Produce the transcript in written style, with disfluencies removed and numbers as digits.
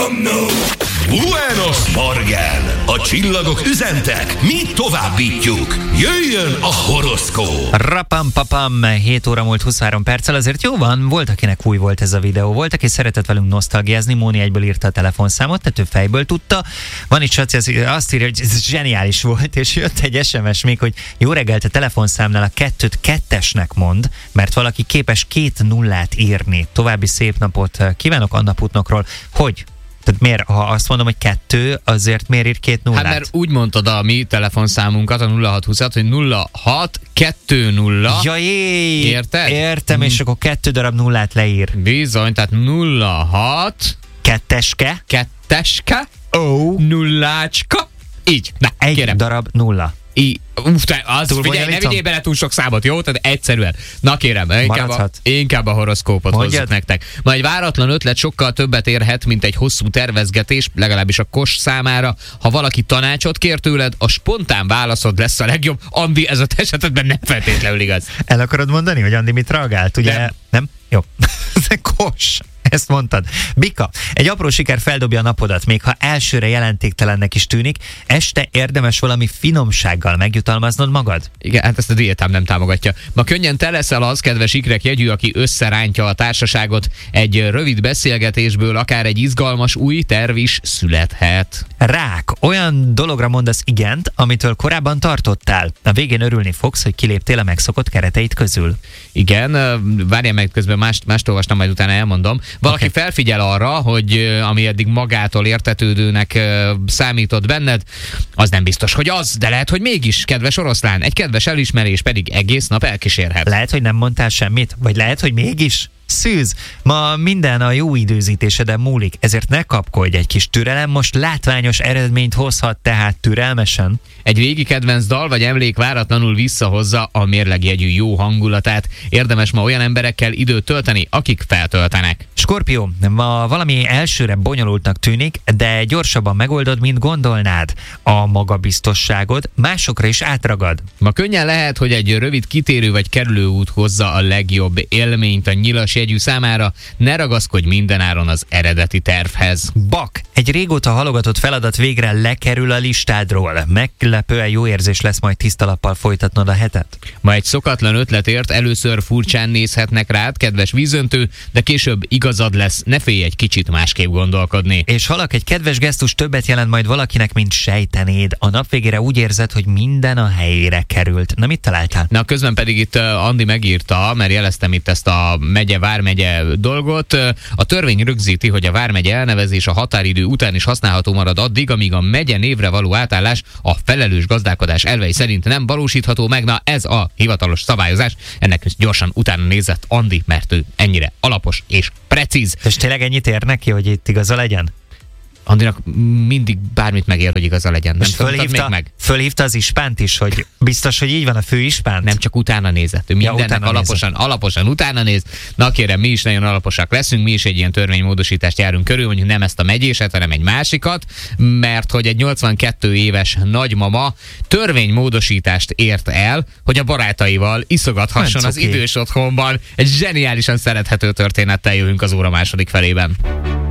Buenos Morgen! A csillagok üzentek, mi továbbítjuk. Jöjjön a horoszkóp! Rapam-papam, 7 óra múlt 23 perccel, azért jó van, volt akinek új volt ez a videó, volt aki szeretett velünk nosztalgiázni, Móni egyből írta a telefonszámot, tehát ő fejből tudta. Van itt Saci, azt írja, hogy ez zseniális volt, és jött egy SMS még, hogy jó reggelt, a telefonszámnál a 2-t 2-esnek mond, mert valaki képes 2 nullát írni. További szép napot kívánok Anna Putnokról. Hogy? Tehát miért, ha azt mondom, hogy 2, azért miért ír 2 nullát? Hát mert úgy mondtad a mi telefonszámunkat, a 0620-at, hogy 0620. Ja, érted? Értem, és akkor 2 darab nullát leír. Bizony, tehát 06 2-eske. 2-eske, nullácska. Így, na, Egy kérem. darab nulla. Figyelj, ne vigyél bele túl sok számot, jó? Tehát egyszerűen. Na kérem, inkább a horoszkópot hozzuk nektek. Ma egy váratlan ötlet sokkal többet érhet, mint egy hosszú tervezgetés, legalábbis a Kos számára. Ha valaki tanácsot kér tőled, a spontán válaszod lesz a legjobb. Andi, ez a esetben nem feltétlenül igaz. El akarod mondani, hogy Andi mit reagált? Ugye? Nem? Jó. Kos. Ezt mondtad. Bika, egy apró siker feldobja a napodat, még ha elsőre jelentéktelennek is tűnik, este érdemes valami finomsággal megjutalmaznod magad. Igen, hát ezt a diétám nem támogatja. Ma könnyen te leszel az, kedves ikrek jegyű, aki összerántja a társaságot. Egy rövid beszélgetésből akár egy izgalmas új terv is születhet. Rák, olyan dologra mondasz igent, amitől korábban tartottál. A végén örülni fogsz, hogy kiléptél a megszokott kereteid közül. Igen, várjál meg, közben mást olvastam, majd utána elmondom. Valaki felfigyel arra, hogy ami eddig magától értetődőnek számított benned, az nem biztos, hogy az, de lehet, hogy mégis, kedves oroszlán, egy kedves elismerés pedig egész nap elkísérhet. Lehet, hogy nem mondtál semmit, vagy lehet, hogy mégis. Szűz, ma minden a jó időzítéseden múlik, ezért ne kapkodj, egy kis türelem most látványos eredményt hozhat, tehát türelmesen. Egy régi kedvenc dal vagy emlék váratlanul visszahozza a mérlegjegyű jó hangulatát. Érdemes ma olyan emberekkel időt tölteni, akik feltöltenek. Skorpió, ma valami elsőre bonyolultnak tűnik, de gyorsabban megoldod, mint gondolnád. A magabiztosságod másokra is átragad. Ma könnyen lehet, hogy egy rövid kitérő vagy kerülőút hozza a legjobb élményt a nyilas jegyű számára, ne ragaszkodj mindenáron az eredeti tervhez. Bak, egy régóta halogatott feladat végre lekerül a listádról. Meglepően jó érzés lesz majd tiszta lappal folytatnod a hetet. Ma egy szokatlan ötletért először furcsán nézhetnek rád, kedves vízöntő, de később igazad lesz, ne félj egy kicsit másképp gondolkodni. És halak, egy kedves gesztus többet jelent majd valakinek, mint sejtenéd. A nap végére úgy érzed, hogy minden a helyére került. Na, mit találtál? Na, közben pedig itt Andi megírta, mert jeleztem itt ezt a vármegye dolgot. A törvény rögzíti, hogy a vármegye elnevezés a határidő után is használható marad addig, amíg a megye névre való átállás a felelős gazdálkodás elvei szerint nem valósítható meg. Na, ez a hivatalos szabályozás. Ennek gyorsan utána nézett Andi, mert ő ennyire alapos és precíz. És tényleg ennyit ér neki, hogy itt igaza legyen? Andinak mindig bármit megér, hogy igaza legyen. Nem fölhívta az ispánt is, hogy biztos, hogy így van a fő ispánt? Nem, csak utána nézett. Ő mindennek alaposan utána néz. Na kérem, mi is nagyon alaposak leszünk, mi is egy ilyen törvénymódosítást járunk körül, mondjuk nem ezt a megyéset, hanem egy másikat, mert hogy egy 82 éves nagymama törvénymódosítást ért el, hogy a barátaival iszogathasson az idős otthonban. Egy zseniálisan szerethető történettel jövünk az óra második felében.